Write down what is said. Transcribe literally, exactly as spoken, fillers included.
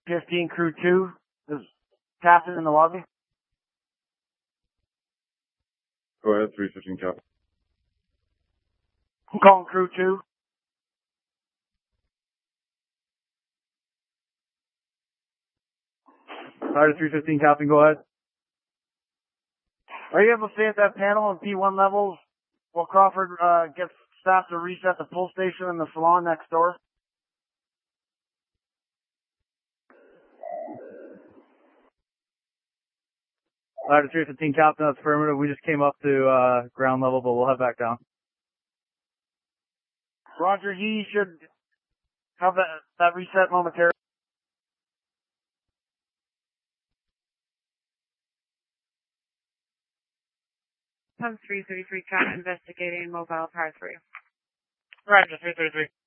fifteen crew two, is captain in the lobby. Go ahead, three fifteen captain. I'm calling crew two. Rider three fifteen captain, go ahead. Are you able to stay at that panel on P one levels while Crawford uh, gets staff to reset the pull station in the salon next door? Rider three fifteen captain, that's affirmative. We just came up to uh, ground level, but we'll head back down. Roger, he should have that, that reset momentarily. Pump three thirty-three, Cat investigating mobile par three. Roger, three thirty-three.